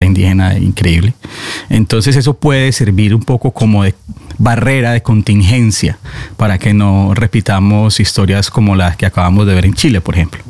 indígena increíble. Entonces eso puede servir un poco como de barrera de contingencia para que no repitamos historias como las que acabamos de ver en Chile, por ejemplo.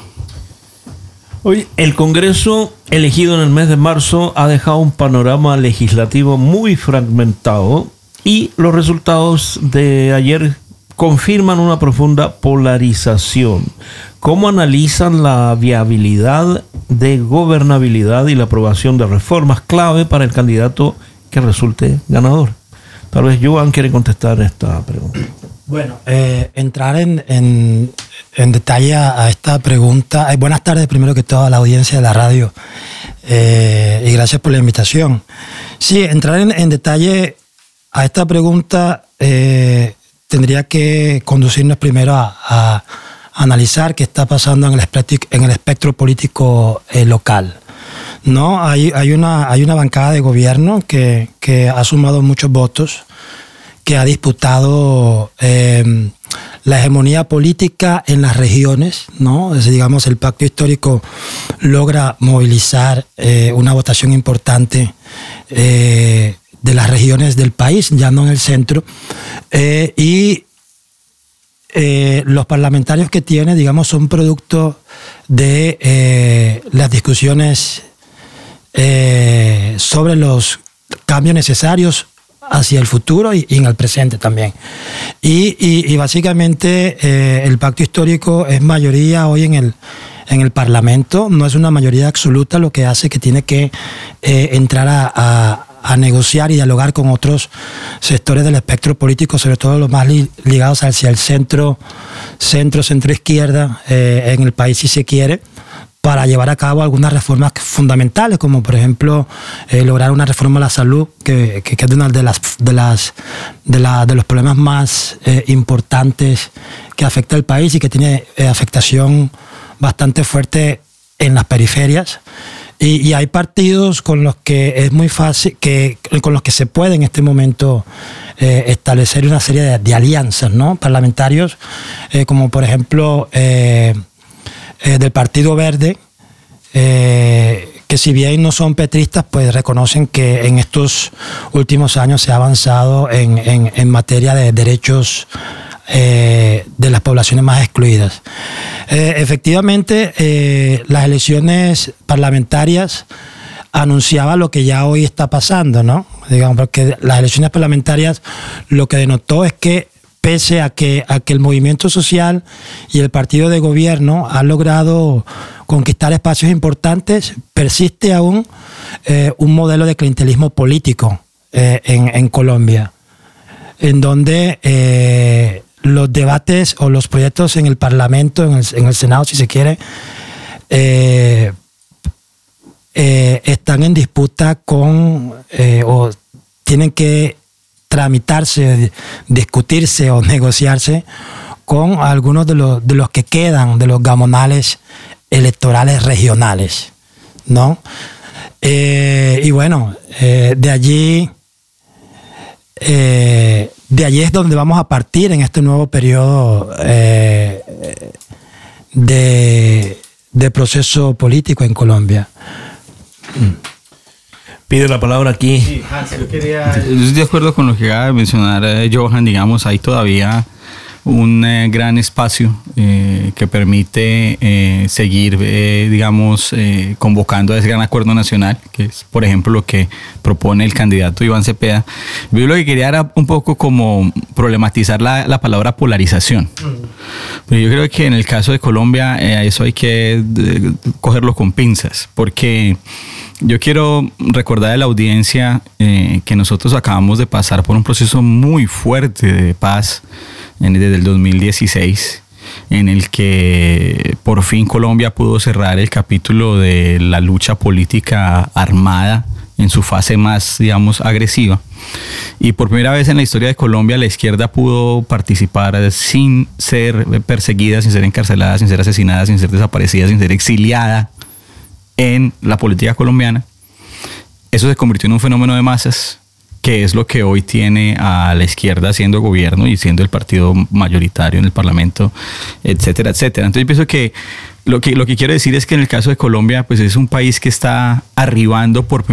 Hoy el Congreso elegido en el mes de marzo ha dejado un panorama legislativo muy fragmentado y los resultados de ayer confirman una profunda polarización. ¿Cómo analizan la viabilidad de gobernabilidad y la aprobación de reformas clave para el candidato que resulte ganador? Tal vez Joan quiere contestar esta pregunta. Bueno, entrar en detalle a esta pregunta. Buenas tardes, primero que todo, a la audiencia de la radio. Y gracias por la invitación. Sí, entrar en detalle a esta pregunta tendría que conducirnos primero a analizar qué está pasando en el espectro político local. No, hay una bancada de gobierno que ha sumado muchos votos, que ha disputado la hegemonía política en las regiones, ¿no? Digamos, el pacto histórico logra movilizar una votación importante de las regiones del país, ya no en el centro, y los parlamentarios que tiene, digamos, son producto de las discusiones sobre los cambios necesarios hacia el futuro y en el presente también. Y básicamente el pacto histórico es mayoría hoy en el Parlamento, no es una mayoría absoluta, lo que hace que tiene que entrar a negociar y dialogar con otros sectores del espectro político, sobre todo los más ligados hacia el centro-izquierda en el país, si se quiere, para llevar a cabo algunas reformas fundamentales, como por ejemplo lograr una reforma a la salud, que es una de los problemas más importantes que afecta al país y que tiene afectación bastante fuerte en las periferias. Y hay partidos con los que es muy fácil, con los que se puede en este momento establecer una serie de alianzas, ¿no? Parlamentarios, como por ejemplo del Partido Verde, que si bien no son petristas, pues reconocen que en estos últimos años se ha avanzado en materia de derechos de las poblaciones más excluidas. Efectivamente, las elecciones parlamentarias anunciaba lo que ya hoy está pasando, ¿no? Digamos, porque las elecciones parlamentarias lo que denotó es que pese a que el movimiento social y el partido de gobierno han logrado conquistar espacios importantes, persiste aún un modelo de clientelismo político en Colombia, en donde los debates o los proyectos en el Parlamento, en el Senado, si se quiere, están en disputa con o tienen que tramitarse, discutirse o negociarse con algunos de los que quedan de los gamonales electorales regionales, ¿no? Y bueno, de allí es donde vamos a partir en este nuevo periodo de proceso político en Colombia. Pide la palabra aquí. Sí, Hans, yo estoy de acuerdo con lo que acaba de mencionar Johan. Digamos, hay todavía un gran espacio que permite seguir, digamos, convocando a ese gran acuerdo nacional, que es, por ejemplo, lo que propone el candidato Iván Cepeda. Yo lo que quería era un poco como problematizar la palabra polarización. Pero yo creo que en el caso de Colombia eso hay que cogerlo con pinzas, porque yo quiero recordar a la audiencia que nosotros acabamos de pasar por un proceso muy fuerte de paz desde el 2016, en el que por fin Colombia pudo cerrar el capítulo de la lucha política armada en su fase más, digamos, agresiva. Y por primera vez en la historia de Colombia la izquierda pudo participar sin ser perseguida, sin ser encarcelada, sin ser asesinada, sin ser desaparecida, sin ser exiliada en la política colombiana. Eso se convirtió en un fenómeno de masas, que es lo que hoy tiene a la izquierda siendo gobierno y siendo el partido mayoritario en el Parlamento, etcétera, etcétera. Entonces yo pienso que lo que quiero decir es que en el caso de Colombia, pues es un país que está arribando por